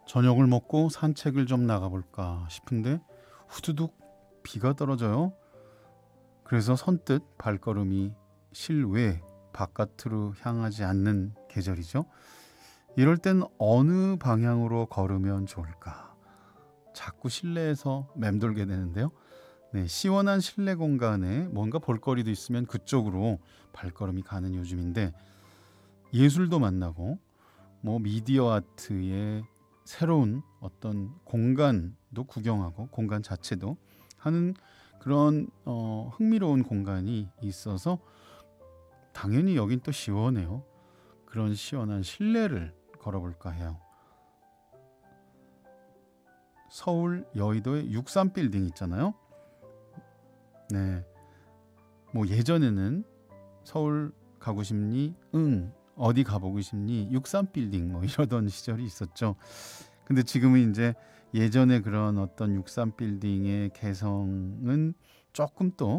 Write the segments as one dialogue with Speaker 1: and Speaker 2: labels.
Speaker 1: 저녁을 먹고 산책을 좀 나가볼까 싶은데 후두둑 비가 떨어져요. 그래서 선뜻 발걸음이 실외 바깥으로 향하지 않는 계절이죠. 이럴 땐 어느 방향으로 걸으면 좋을까? 자꾸 실내에서 맴돌게 되는데요. 네, 시원한 실내 공간에 뭔가 볼거리도 있으면 그쪽으로 발걸음이 가는 요즘인데 예술도 만나고 뭐 미디어 아트의 새로운 어떤 공간도 구경하고 공간 자체도 하는 그런 흥미로운 공간이 있어서 당연히 여긴 또 시원해요. 그런 시원한 실내를 걸어볼까 해요. 서울 여의도의 63빌딩 있잖아요. 네, 뭐 예전에는 서울 가고 싶니? 응. 어디 가보고 싶니? 63빌딩 뭐 이러던 시절이 있었죠. 근데 지금은 이제 예전에 그런 어떤 63빌딩의 개성은 조금 또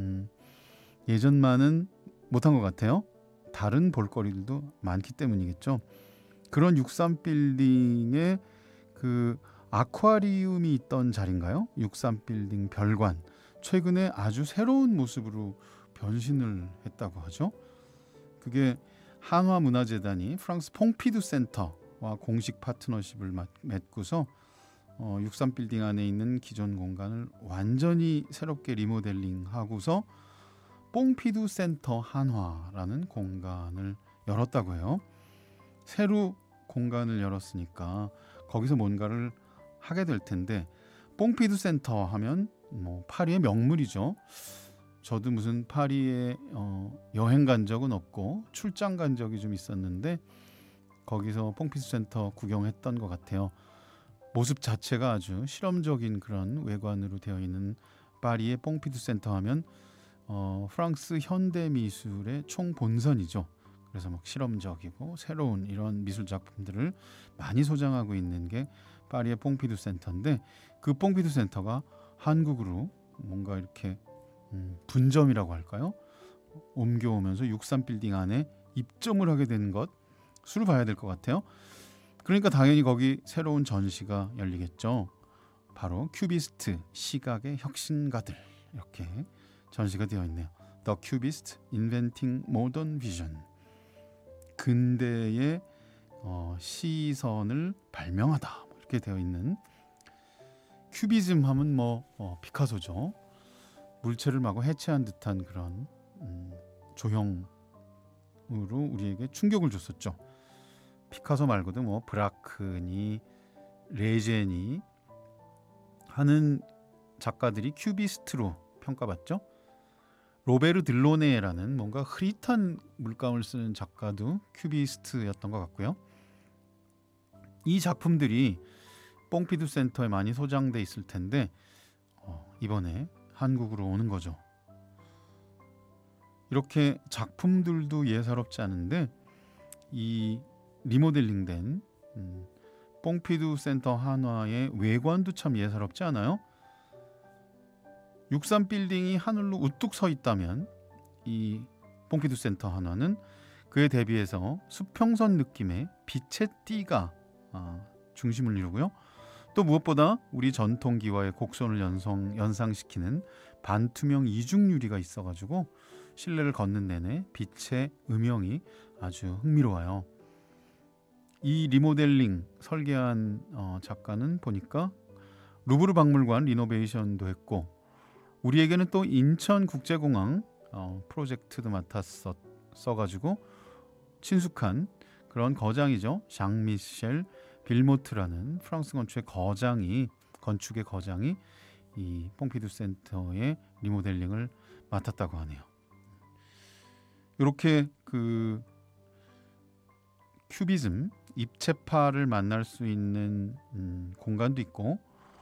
Speaker 1: 예전만은 못한 것 같아요. 다른 볼거리들도 많기 때문이겠죠. 그런 63빌딩에 그 아쿠아리움이 있던 자리인가요? 63빌딩 별관. 최근에 아주 새로운 모습으로 변신을 했다고 하죠. 그게 한화문화재단이 프랑스 퐁피두 센터와 공식 파트너십을 맺고서 63빌딩 안에 있는 기존 공간을 완전히 새롭게 리모델링하고서 퐁피두 센터 한화라는 공간을 열었다고 해요. 새로 공간을 열었으니까 거기서 뭔가를 하게 될 텐데 퐁피두 센터 하면 뭐 파리의 명물이죠. 저도 무슨 파리에 여행 간 적은 없고 출장 간 적이 좀 있었는데 거기서 퐁피두 센터 구경했던 것 같아요. 모습 자체가 아주 실험적인 그런 외관으로 되어 있는 파리의 퐁피두 센터 하면 프랑스 현대 미술의 총본선이죠. 그래서 막 실험적이고 새로운 이런 미술 작품들을 많이 소장하고 있는 게 파리의 퐁피두 센터인데 그 퐁피두 센터가 한국으로 뭔가 이렇게 분점이라고 할까요? 옮겨오면서 63빌딩 안에 입점을 하게 된 것 수를 봐야 될 것 같아요. 그러니까 당연히 거기 새로운 전시가 열리겠죠. 바로 큐비스트 시각의 혁신가들 이렇게 전시가 되어 있네요. The Cubist Inventing Modern Vision. 근대의 시선을 발명하다 이렇게 되어 있는 큐비즘 하면 피카소죠. 물체를 마구 해체한 듯한 그런 조형으로 우리에게 충격을 줬었죠. 피카소 말고도 뭐 브라크니 레제니 하는 작가들이 큐비스트로 평가받죠. 로베르 들로네라는 뭔가 흐릿한 물감을 쓰는 작가도 큐비스트였던 것 같고요. 이 작품들이 뽕피두 센터에 많이 소장돼 있을 텐데 이번에 한국으로 오는 거죠. 이렇게 작품들도 예사롭지 않은데 이 리모델링된 뽕피두 센터 한화의 외관도 참 예사롭지 않아요? 63빌딩이 하늘로 우뚝 서 있다면 이 뽕피두 센터 한화는 그에 대비해서 수평선 느낌의 빛의 띠가 중심을 이루고요. 또 무엇보다 우리 전통기와의 곡선을 연상시키는 반투명 이중 유리가 있어가지고 실내를 걷는 내내 빛의 음영이 아주 흥미로워요. 이 리모델링 설계한 작가는 보니까 루브르 박물관 리노베이션도 했고 우리에게는 또 인천국제공항 프로젝트도 맡았어가지고 친숙한 그런 거장이죠. 장 미셸 빌모트라는 프랑스 건축의 거장이 이 퐁피두 센터의 리모델링을 맡았다고 하네요. 이렇게 그 큐비즘 입체파를 만날 수 있는 공간도 있고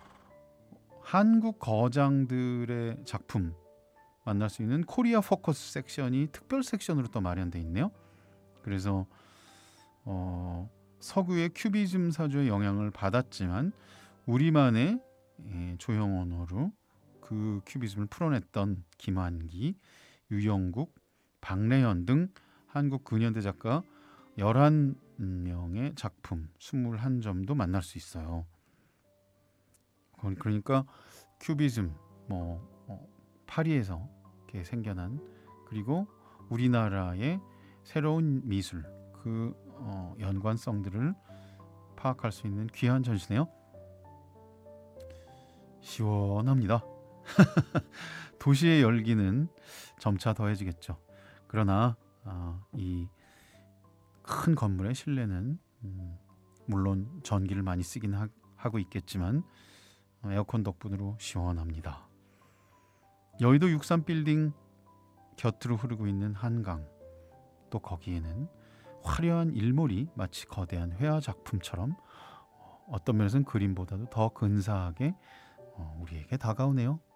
Speaker 1: 한국 거장들의 작품 만날 수 있는 코리아 포커스 섹션이 특별 섹션으로 또 마련되어 있네요. 그래서 서구의 큐비즘 사조의 영향을 받았지만 우리만의 조형 언어로 그 큐비즘을 풀어냈던 김환기, 유영국, 박래현 등 한국 근현대 작가 11명의 작품 21점도 만날 수 있어요. 그러니까 큐비즘 파리에서 이렇게 생겨난, 그리고 우리나라의 새로운 미술 그 연관성들을 파악할 수 있는 귀한 전시네요. 시원합니다. 도시의 열기는 점차 더해지겠죠. 그러나 이 큰 건물의 실내는 물론 전기를 많이 쓰긴 하고 있겠지만 에어컨 덕분으로 시원합니다. 여의도 63빌딩 곁으로 흐르고 있는 한강, 또 거기에는 화려한 일몰이 마치 거대한 회화 작품처럼 어떤 면에서는 그림보다도 더 근사하게 우리에게 다가오네요.